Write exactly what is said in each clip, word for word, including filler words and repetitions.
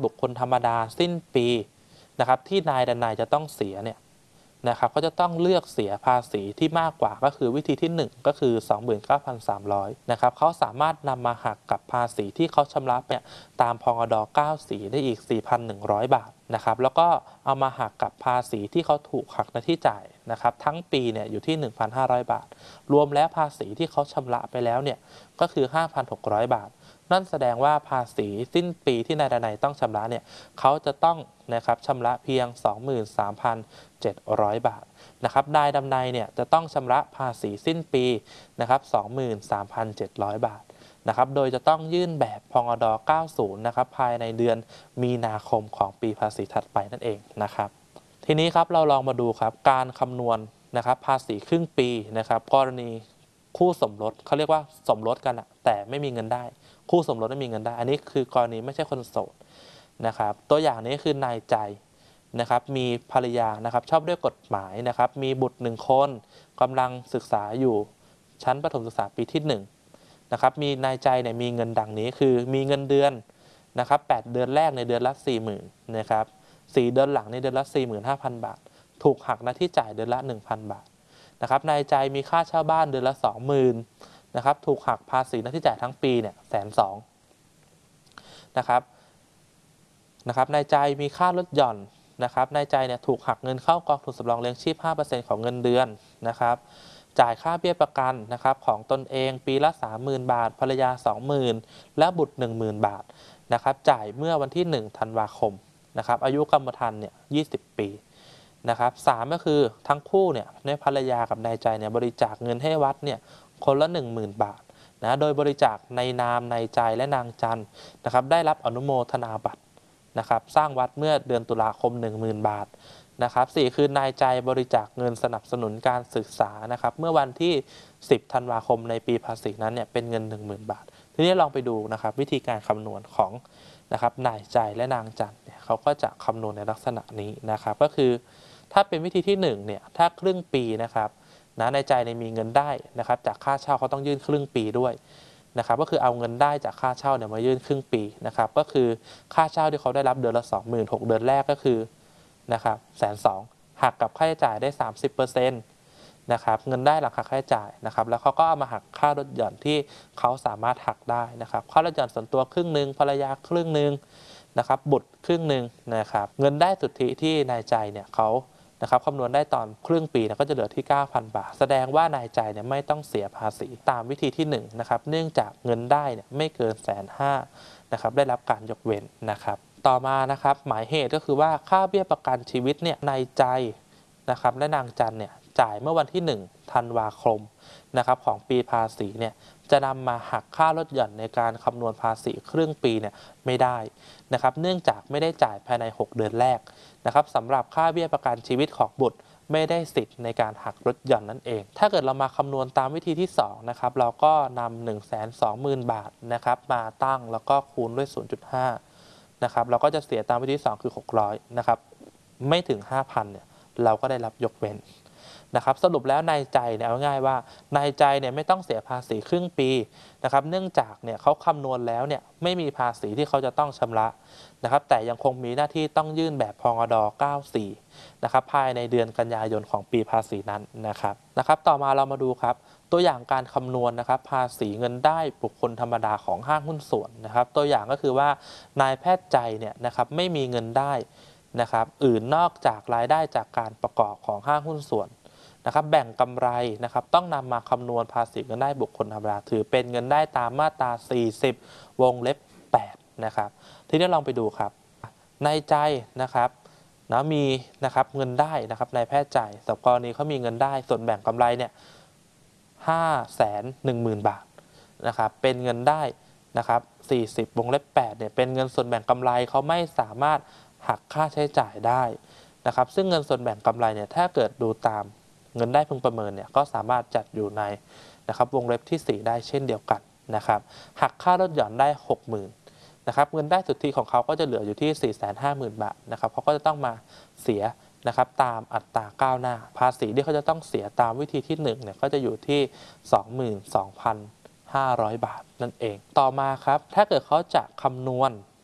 บุคคลธรรมดาสิ้นปีนะครับที่นายดนัยจะต้องเสียเนี่ยนะครับก็จะต้องเลือกเสียภาษีที่มากกว่าก็คือวิธีที่หนึ่งก็คือ สองหมื่นเก้าพันสามร้อย นะครับเขาสามารถนำมาหักกับภาษีที่เขาชำระเนี่ยตามพงดเก้าสิบสี่ได้อีก สี่พันหนึ่งร้อย บาทนะครับแล้วก็เอามาหักกับภาษีที่เขาถูกหักหน้าที่จ่ายนะครับทั้งปีเนี่ยอยู่ที่ หนึ่งพันห้าร้อย บาทรวมแล้วภาษีที่เขาชำระไปแล้วเนี่ยก็คือ ห้าพันหกร้อย บาทนั่นแสดงว่าภาษีสิ้นปีที่นายดนัยต้องชำระเนี่ยเขาจะต้องนะครับชำระเพียง สองหมื่นสามพันเจ็ดร้อย บาทนะครับนายดนัยเนี่ยจะต้องชำระภาษีสิ้นปีนะครับ สองหมื่นสามพันเจ็ดร้อย บาทนะครับโดยจะต้องยื่นแบบพงดเก้าสิบนะครับภายในเดือนมีนาคมของปีภาษีถัดไปนั่นเองนะครับทีนี้ครับเราลองมาดูครับการคำนวณนะครับภาษีครึ่งปีนะครับกรณีคู่สมรสเขาเรียกว่าสมรสกันอะแต่ไม่มีเงินได้คู่สมรสไม่มีเงินได้อันนี้คือกรณีไม่ใช่คนโสดนะครับตัวอย่างนี้คือนายใจนะครับมีภรรยานะครับชอบด้วยกฎหมายนะครับมีบุตรหนึ่งคนกำลังศึกษาอยู่ชั้นประถมศึกษาปีที่หนึ่งนะครับมีนายใจเนี่ยมีเงินดังนี้คือมีเงินเดือนนะครับแปดเดือนแรกในเดือนละ สี่หมื่น นะครับสี่เดือนหลังในเดือนละ สี่หมื่นห้าพัน บาทถูกหักหน้าที่จ่ายเดือนละ หนึ่งพัน บาทนะครับนายใจมีค่าเช่าบ้านเดือนละ สองหมื่น นะครับถูกหักภาษีหน้าที่จ่ายทั้งปีเนี่ยแสนสองนะครับนะครับนายใจมีค่าลดหย่อนนะครับนายใจเนี่ยถูกหักเงินเข้ากองทุนสำรองเลี้ยงชีพ ห้าเปอร์เซ็นต์ ของเงินเดือนนะครับจ่ายค่าเบี้ยประกันนะครับของตนเองปีละ สามหมื่น บาทภรรยา สองหมื่น และบุตร หนึ่งหมื่น บาทนะครับจ่ายเมื่อวันที่หนึ่งธันวาคมนะครับอายุกรรมธรรม์เนี่ยยี่สิบปีนะครับสามก็คือทั้งคู่เนี่ยในภรรยากับนายใจเนี่ยบริจาคเงินให้วัดเนี่ยคนละ หนึ่งหมื่น บาทนะโดยบริจาคในนามนายใจและนางจันนะครับได้รับอนุโมทนาบัตรนะครับสร้างวัดเมื่อเดือนตุลาคม หนึ่งหมื่น บาทนะครับสี่คือนายใจบริจาคเงินสนับสนุนการศึกษานะครับเมื่อวันที่สิบธันวาคมในปีภาษีนั้นเนี่ยเป็นเงิน หนึ่งหมื่น บาททีนี้ลองไปดูนะครับวิธีการคำนวณของนะครับนายใจและนางจันเนี่ยเขาก็จะคำนวณในลักษณะนี้นะครับก็คือถ้าเป็นวิธีที่หนึ่งเนี่ยถ้าครึ่งปีนะครับนะนายใจเนี่ยมีเงินได้นะครับจากค่าเช่าเขาต้องยื่นครึ่งปีด้วยนะครับก็คือเอาเงินได้จากค่าเช่าเนี่ยมายื่นครึ่งปีนะครับก็คือค่าเช่าที่เขาได้รับเดือนละ สองหมื่น หกเดือนแรกก็คือนะครับแสนสองหักกับค่าใช้จ่ายได้ สามสิบเปอร์เซ็นต์ นะครับเงินได้หลังหักค่าใช้จ่ายนะครับแล้วเขาก็เอามาหักค่าลดหย่อนที่เขาสามารถหักได้นะครับค่าลดหย่อนส่วนตัวครึ่งหนึ่งภรรยาครึ่งหนึ่งนะครับบุตรครึ่งหนึ่งนะครับเงินได้สุทธิที่นายใจเนี่ยเขานะครับคำนวณได้ตอนครึ่งปีนะก็จะเหลือที่ เก้าพัน บาทแสดงว่านายใจเนี่ยไม่ต้องเสียภาษีตามวิธีที่หนึ่งนะครับเนื่องจากเงินได้เนี่ยไม่เกินแสนห้านะครับได้รับการยกเว้นนะครับต่อมานะครับหมายเหตุก็คือว่าค่าเบี้ยประกันชีวิตเนี่ยนายใจนะครับและนางจันเนี่ยจ่ายเมื่อวันที่หนึ่งธันวาคมนะครับของปีภาษีเนี่ยจะนำมาหักค่าลดหย่อนในการคำนวณภาษีครึ่งปีเนี่ยไม่ได้นะครับเนื่องจากไม่ได้จ่ายภายในหกเดือนแรกนะครับสำหรับค่าเบี้ยประกันชีวิตของบุตรไม่ได้สิทธิ์ในการหักลดหย่อนนั่นเองถ้าเกิดเรามาคำนวณตามวิธีที่สองนะครับเราก็นำ หนึ่งแสนสองหมื่น บาทนะครับมาตั้งแล้วก็คูณด้วย ศูนย์จุดห้า นะครับเราก็จะเสียตามวิธีที่สองคือหกร้อยนะครับไม่ถึง ห้าพัน เนี่ยเราก็ได้รับยกเว้นนะครับสรุปแล้วนายใจเนี่ยเอาง่ายว่านายใจเนี่ยไม่ต้องเสียภาษีครึ่งปีนะครับเนื่องจากเนี่ยเขาคำนวณแล้วเนี่ยไม่มีภาษีที่เขาจะต้องชำระนะครับแต่ยังคงมีหน้าที่ต้องยื่นแบบพงดเก้าสิบสี่นะครับภายในเดือนกันยายนของปีภาษีนั้นนะครับนะครับต่อมาเรามาดูครับตัวอย่างการคำนวณนะครับภาษีเงินได้บุคคลธรรมดาของห้างหุ้นส่วนนะครับตัวอย่างก็คือว่านายแพทย์ใจเนี่ยนะครับไม่มีเงินได้นะครับอื่นนอกจากรายได้จากการประกอบของห้างหุ้นส่วนนะครับแบ่งกำไรนะครับต้องนำมาคำนวณภาษีเงินได้บุคคลธรรมดาถือเป็นเงินได้ตามมาตราสี่สิบวงเล็บแปดนะครับทีนี้ลองไปดูครับในใจนะครับนะมีนะครับเงินได้นะครับนายแพทย์จ่ายสำหรับกรณีเขามีเงินได้ส่วนแบ่งกำไรเนี่ยห้าแสนหนึ่งหมื่นบาทนะครับเป็นเงินได้นะครับสี่สิบวงเล็บแปดเนี่ยเป็นเงินส่วนแบ่งกำไรเขาไม่สามารถหักค่าใช้จ่ายได้นะครับซึ่งเงินส่วนแบ่งกำไรเนี่ยถ้าเกิดดูตามเงินได้พึงประเมินเนี่ยก็สามารถจัดอยู่ในนะครับวงเล็บที่สี่ได้เช่นเดียวกันนะครับหักค่าลดหย่อนได้ หกหมื่น นะครับเงินได้สุทธิของเขาก็จะเหลืออยู่ที่ สี่แสนห้าหมื่น บาทนะครับเขาก็จะต้องมาเสียนะครับตามอัตราก้าวหน้าภาษีที่เขาจะต้องเสียตามวิธีที่หนึ่งเนี่ยก็จะอยู่ที่ สองหมื่นสองพันห้าร้อย บาทนั่นเองต่อมาครับถ้าเกิดเขาจะคำนวณ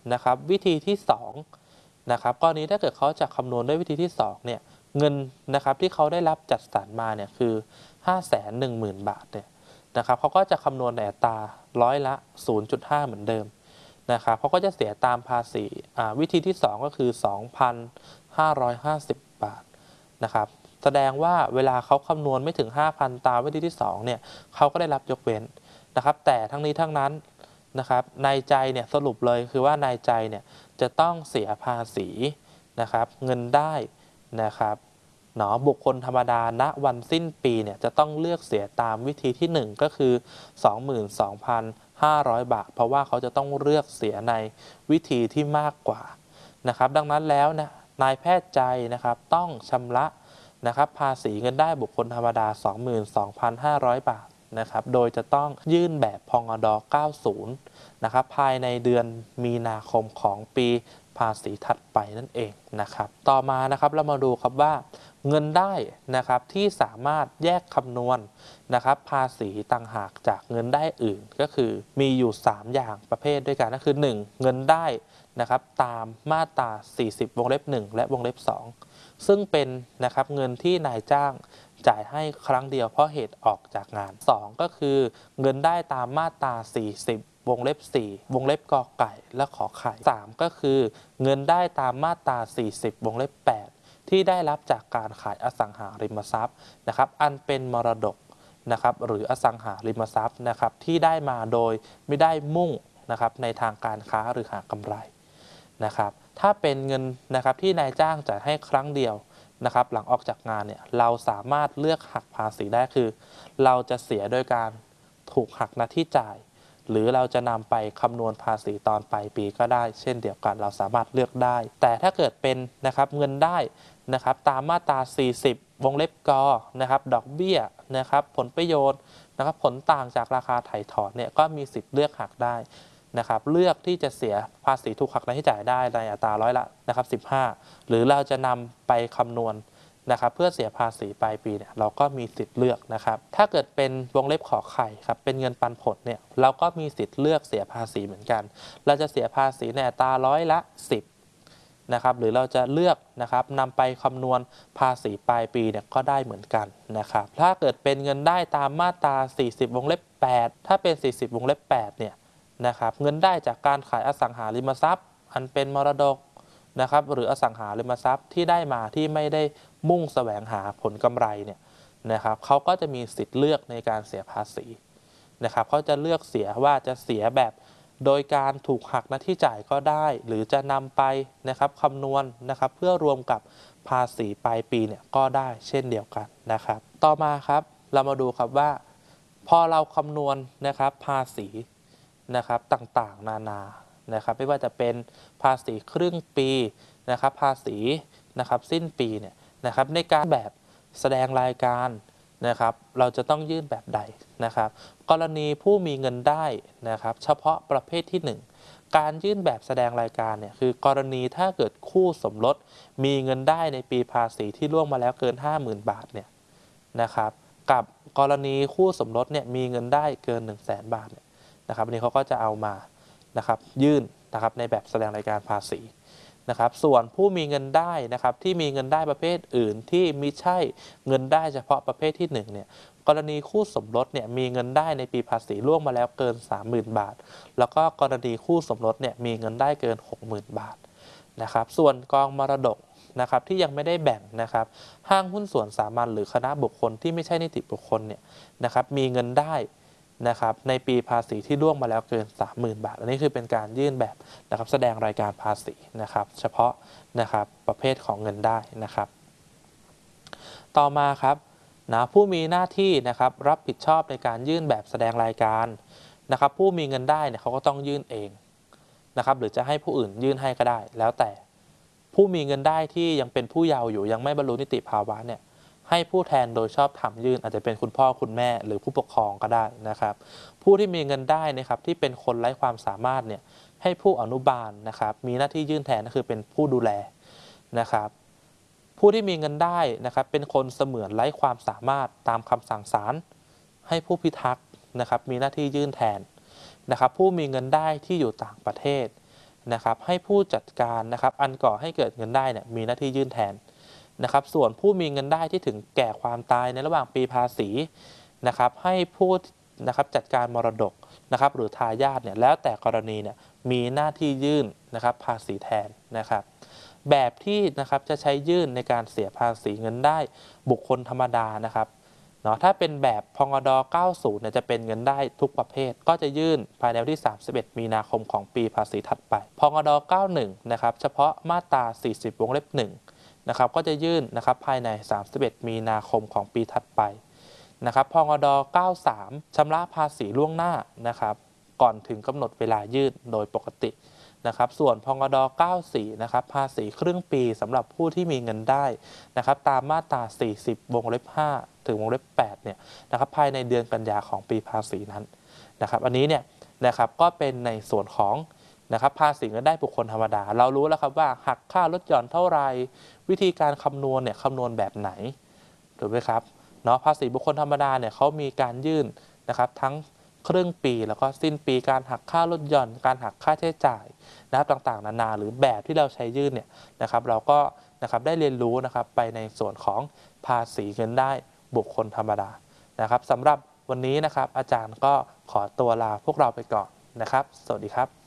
นะครับวิธีที่สองนะครับกรณีถ้าเกิดเขาจะคำนวณด้วยวิธีที่สองเนี่ยเงินนะครับที่เขาได้รับจัดสรรมาเนี่ยคือ ห้าแสนหนึ่งหมื่น บาทเนี่ยนะครับเขาก็จะคำนวณในอัตราร้อยละ ศูนย์จุดห้า เหมือนเดิมนะครับเขาก็จะเสียตามภาษีวิธีที่สองก็คือ สองพันห้าร้อยห้าสิบ บาทนะครับแสดงว่าเวลาเขาคำนวณไม่ถึง ห้าพัน ตามวิธีที่สองเนี่ยเขาก็ได้รับยกเว้นนะครับแต่ทั้งนี้ทั้งนั้นนะครับนายใจเนี่ยสรุปเลยคือว่านายใจเนี่ยจะต้องเสียภาษีนะครับเงินได้นะครับเนาะบุคคลธรรมดาณวันสิ้นปีเนี่ยจะต้องเลือกเสียตามวิธีที่หนึ่งก็คือ สองหมื่นสองพันห้าร้อย บาทเพราะว่าเขาจะต้องเลือกเสียในวิธีที่มากกว่านะครับดังนั้นแล้วนะนายแพทย์ใจนะครับต้องชำระนะครับภาษีเงินได้บุคคลธรรมดา สองหมื่นสองพันห้าร้อย บาทนะครับโดยจะต้องยื่นแบบพงดเก้าสิบนะครับภายในเดือนมีนาคมของปีภาษีถัดไปนั่นเองนะครับต่อมานะครับเรามาดูครับว่าเงินได้นะครับที่สามารถแยกคำนวณนะครับภาษีต่างหากจากเงินได้อื่นก็คือมีอยู่สามอย่างประเภทด้วยกันก็คือหนึ่งเงินได้นะครับตามมาตราสี่สิบวงเล็บหนึ่งและวงเล็บสองซึ่งเป็นนะครับเงินที่นายจ้างจ่ายให้ครั้งเดียวเพราะเหตุออกจากงานสองก็คือเงินได้ตามมาตราสี่สิบวงเล็บสี่วงเล็บกอไก่และขอไข่สามก็คือเงินได้ตามมาตราสี่สิบวงเล็บแปดที่ได้รับจากการขายอสังหาริมทรัพย์นะครับอันเป็นมรดกนะครับหรืออสังหาริมทรัพย์นะครับที่ได้มาโดยไม่ได้มุ่งนะครับในทางการค้าหรือหากำไรนะครับถ้าเป็นเงินนะครับที่นายจ้างจ่ายให้ครั้งเดียวนะครับหลังออกจากงานเนี่ยเราสามารถเลือกหักภาษีได้คือเราจะเสียโดยการถูกหักหน้าที่จ่ายหรือเราจะนำไปคำนวณภาษีตอนปลายปีก็ได้เช่นเดียวกันเราสามารถเลือกได้แต่ถ้าเกิดเป็นนะครับเงินได้นะครับตามมาตราสี่สิบวงเล็บกนะครับดอกเบี้ยนะครับผลประโยชน์นะครับผลต่างจากราคาไถ่ถอนเนี่ยก็มีสิทธิ์เลือกหักได้นะครับเลือกที่จะเสียภาษีถูกหักหน้าที่จ่ายได้ในอัตราร้อยละนะครับสิบห้าหรือเราจะนำไปคำนวณนะครับเพื่อเสียภาษีปลายปีเนี่ยเราก็มีสิทธิ์เลือกนะครับถ้าเกิดเป็นวงเล็บขอไข่ครับเป็นเงินปันผลเนี่ยเราก็มีสิทธิ์เลือกเสียภาษีเหมือนกันเราจะเสียภาษีในอัตราร้อยละสิบนะครับหรือเราจะเลือกนะครับนำไปคำนวณภาษีปลายปีเนี่ยก็ได้เหมือนกันนะครับถ้าเกิดเป็นเงินได้ตามมาตราสี่สิบวงเล็บแปดถ้าเป็นสี่สิบวงเล็บแปดเนี่ยนะครับเงินได้จากการขายอสังหาริมทรัพย์อันเป็นมรดกนะครับหรืออสังหาริมทรัพย์ที่ได้มาที่ไม่ได้มุ่งแสวงหาผลกำไรเนี่ยนะครับเขาก็จะมีสิทธิ์เลือกในการเสียภาษีนะครับเขาจะเลือกเสียว่าจะเสียแบบโดยการถูกหักหน้าที่จ่ายก็ได้หรือจะนำไปนะครับคำนวณนะครับเพื่อรวมกับภาษีปลายปีเนี่ยก็ได้เช่นเดียวกันนะครับต่อมาครับเรามาดูครับว่าพอเราคำนวณนะครับภาษีนะครับต่างๆนานานะครับไม่ว่าจะเป็นภาษีครึ่งปีนะครับภาษีนะครับสิ้นปีเนี่ยนะครับในการแบบแสดงรายการนะครับเราจะต้องยื่นแบบใดนะครับกรณีผู้มีเงินได้นะครับเฉพาะประเภทที่หนึ่งการยื่นแบบแสดงรายการเนี่ยคือกรณีถ้าเกิดคู่สมรสมีเงินได้ในปีภาษีที่ล่วงมาแล้วเกิน ห้าหมื่น บาทเนี่ยนะครับกับกรณีคู่สมรสเนี่ยมีเงินได้เกิน หนึ่งแสน บาทเนี่ยนะครับอันนี้เขาก็จะเอามานะครับยื่นนะครับในแบบแสดงรายการภาษีนะครับส่วนผู้มีเงินได้นะครับที่มีเงินได้ประเภทอื่นที่มิใช่เงินได้เฉพาะประเภทที่หนึ่งเนี่ยกรณีคู่สมรสเนี่ยมีเงินได้ในปีภาษีล่วงมาแล้วเกิน สามหมื่น บาทแล้วก็กรณีคู่สมรสเนี่ยมีเงินได้เกิน หกหมื่น บาทนะครับส่วนกองมรดกนะครับที่ยังไม่ได้แบ่งนะครับห้างหุ้นส่วนสามัญหรือคณะบุคคลที่ไม่ใช่นิติบุคคลเนี่ยนะครับมีเงินได้นะครับในปีภาษีที่ล่วงมาแล้วเกิน สามหมื่น บาทอันนี้คือเป็นการยื่นแบบนะครับแสดงรายการภาษีนะครับเฉพาะนะครับประเภทของเงินได้นะครับต่อมาครับนะผู้มีหน้าที่นะครับรับผิดชอบในการยื่นแบบแสดงรายการนะครับผู้มีเงินได้เนี่ยเขาก็ต้องยื่นเองนะครับหรือจะให้ผู้อื่นยื่นให้ก็ได้แล้วแต่ผู้มีเงินได้ที่ยังเป็นผู้เยาว์อยู่ยังไม่บรรลุนิติภาวะเนี่ยให้ผู้แทนโดยชอบธรรมยื่นอาจจะเป็นคุณพ่อคุณแม่หรือผู้ปกครองก็ได้นะครับผู้ที่มีเงินได้นะครับที่เป็นคนไร้ความสามารถเนี่ยให้ผู้อนุบาลนะครับมีหน้าที่ยื่นแทนก็คือเป็นผู้ดูแลนะครับผู้ที่มีเงินได้นะครับเป็นคนเสมือนไร้ความสามารถตามคำสั่งศาลให้ผู้พิทักษ์นะครับมีหน้าที่ยื่นแทนนะครับผู้มีเงินได้ที่อยู่ต่างประเทศนะครับให้ผู้จัดการนะครับอันก่อให้เกิดเงินได้เนี่ยมีหน้าที่ยื่นแทนนะครับส่วนผู้มีเงินได้ที่ถึงแก่ความตายในระหว่างปีภาษีนะครับให้ผู้นะครับจัดการมรดกนะครับหรือทายาทเนี่ยแล้วแต่กรณีเนี่ยมีหน้าที่ยื่นนะครับภาษีแทนนะครับแบบที่นะครับจะใช้ยื่นในการเสียภาษีเงินได้บุคคลธรรมดานะครับเนาะถ้าเป็นแบบพงดเก้าสิบเนี่ยจะเป็นเงินได้ทุกประเภทก็จะยื่นภายในวันที่สามสิบเอ็ดมีนาคมของปีภาษีถัดไปพงดเก้าสิบเอ็ดนะครับเฉพาะมาตราสี่สิบวงเล็บหนึ่งนะครับก็จะยื่นนะครับภายในสามสิบเอ็ดมีนาคมของปีถัดไปนะครับพงดเก้าสิบสามชำระภาษีล่วงหน้านะครับก่อนถึงกำหนดเวลายื่นโดยปกตินะครับส่วนพงดเก้าสิบสี่นะครับภาษีครึ่งปีสำหรับผู้ที่มีเงินได้นะครับตามมาตราสี่สิบวงเล็บห้าถึงวงเล็บแปดเนี่ยนะครับภายในเดือนกันยาของปีภาษีนั้นนะครับอันนี้เนี่ยนะครับก็เป็นในส่วนของนะครับภาษีเงินได้บุคคลธรรมดาเรารู้แล้วครับว่าหักค่าลดหย่อนเท่าไรวิธีการคำนวณเนี่ยคำนวณแบบไหนถูกไหมครับเนาะภาษีบุคคลธรรมดาเนี่ยเขามีการยื่นนะครับทั้งครึ่งปีแล้วก็สิ้นปีการหักค่าลดหย่อนการหักค่าใช้จ่ายนะครับต่างๆนานาหรือแบบที่เราใช้ยื่นเนี่ยนะครับเราก็นะครับได้เรียนรู้นะครับไปในส่วนของภาษีเงินได้บุคคลธรรมดานะครับสำหรับวันนี้นะครับอาจารย์ก็ขอตัวลาพวกเราไปก่อนนะครับสวัสดีครับ